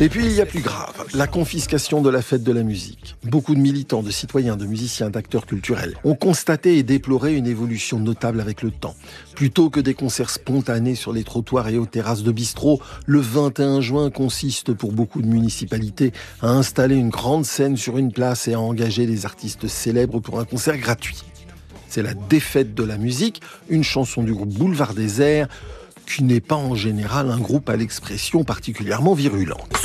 Et puis il y a plus grave, la confiscation de la fête de la musique. Beaucoup de militants, de citoyens, de musiciens, d'acteurs culturels ont constaté et déploré une évolution notable avec le temps. Plutôt que des concerts spontanés sur les trottoirs et aux terrasses de bistrots, le 21 juin consiste pour beaucoup de municipalités à installer une grande scène sur une place et à engager des artistes célèbres pour un concert gratuit. C'est la défaite de la musique, une chanson du groupe Boulevard Désert, qui n'est pas en général un groupe à l'expression particulièrement virulente.